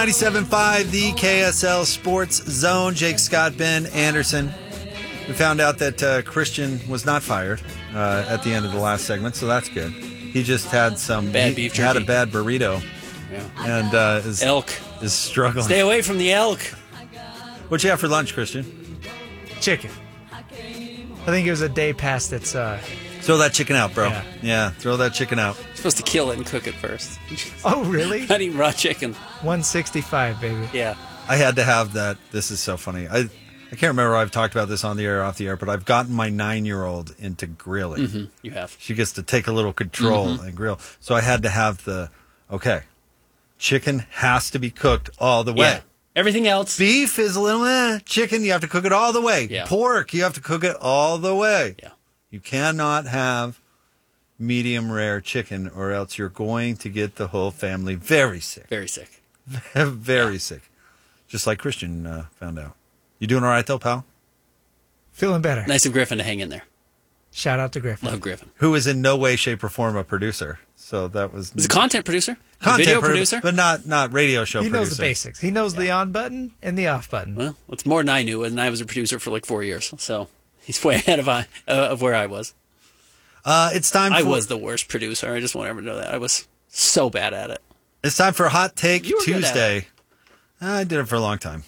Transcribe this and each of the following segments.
97.5, the KSL Sports Zone. Jake Scott, Ben Anderson. We found out that Christian was not fired at the end of the last segment, so that's good. He just had some bad beef jerky. Had a bad burrito, and elk is struggling. Stay away from the elk. What'd you have for lunch, Christian? Chicken. I think it was a day past its. Throw that chicken out, bro. Yeah, throw that chicken out. You're supposed to kill it and cook it first. Oh, really? Not even raw chicken. 165, baby. Yeah. I had to have that. This is so funny. I can't remember if I've talked about this on the air or off the air, but I've gotten my 9-year-old into grilling. Mm-hmm. You have. She gets to take a little control and grill. So I had to have chicken has to be cooked all the way. Yeah. Everything else. Beef is a little chicken, you have to cook it all the way. Yeah. Pork, you have to cook it all the way. Yeah. You cannot have medium rare chicken or else you're going to get the whole family very sick. Very sick. Very sick. Just like Christian found out. You doing all right, though, pal? Feeling better. Nice of Griffin to hang in there. Shout out to Griffin. Love Griffin. Who is in no way, shape, or form a producer. So that was... He's a content producer. Video producer. But not radio show producer. He knows the basics. He knows the on button and the off button. Well, it's more than I knew, and I was a producer for like 4 years. So he's way ahead of where I was. It's time for... I was the worst producer. I just want everyone to know that. I was so bad at it. It's time for Hot Take You were good at Tuesday. I did it for a long time.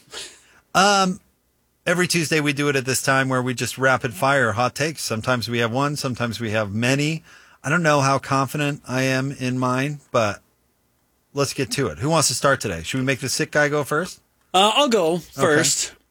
Every Tuesday we do it at this time where we just rapid fire hot takes. Sometimes we have one, sometimes we have many. I don't know how confident I am in mine, but let's get to it. Who wants to start today? Should we make the sick guy go first? I'll go first. Okay.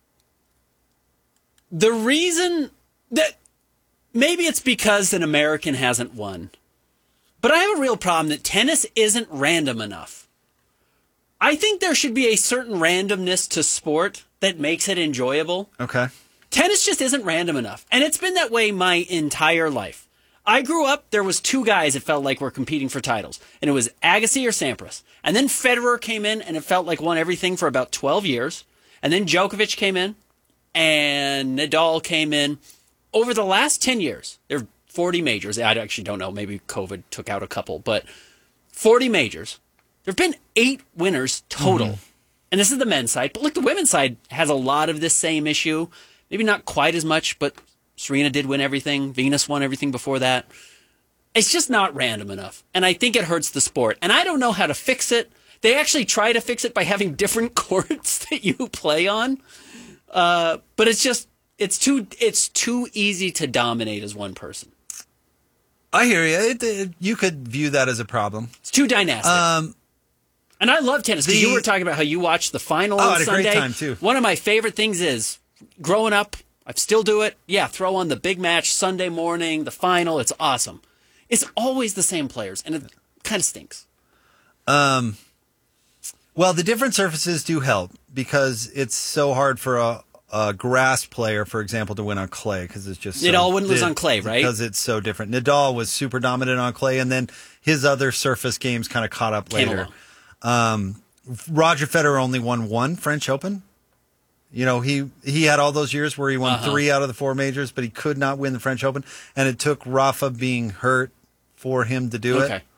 The reason that maybe it's because an American hasn't won, but I have a real problem that tennis isn't random enough. I think there should be a certain randomness to sport that makes it enjoyable. Okay. Tennis just isn't random enough, and it's been that way my entire life. I grew up, there was two guys it felt like were competing for titles, and it was Agassi or Sampras. And then Federer came in, and it felt like won everything for about 12 years. And then Djokovic came in, and Nadal came in. Over the last 10 years, there are 40 majors. I actually don't know, maybe COVID took out a couple, but 40 majors. There have been 8 winners total. Mm-hmm. And this is the men's side. But look, the women's side has a lot of this same issue. Maybe not quite as much, but Serena did win everything. Venus won everything before that. It's just not random enough. And I think it hurts the sport. And I don't know how to fix it. They actually try to fix it by having different courts that you play on. But it's too easy to dominate as one person. I hear you. You could view that as a problem. It's too dynastic. And I love tennis because you were talking about how you watched the final on Sunday. I had a great time, too. One of my favorite things is, growing up, I still do it. Yeah, throw on the big match Sunday morning, the final. It's awesome. It's always the same players, and it kind of stinks. Well, the different surfaces do help because it's so hard for a grass player, for example, to win on clay because it's just Nadal wouldn't lose on clay, right? Because it's so different. Nadal was super dominant on clay, and then his other surface games kind of caught up later. Roger Federer only won one French Open. You know, he had all those years where he won 3 out of the 4 majors, but he could not win the French Open, and it took Rafa being hurt for him to do it.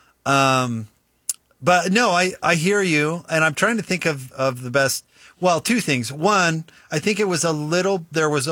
But no, I hear you, and I'm trying to think of the best. Well, 2 things. One, I think there was a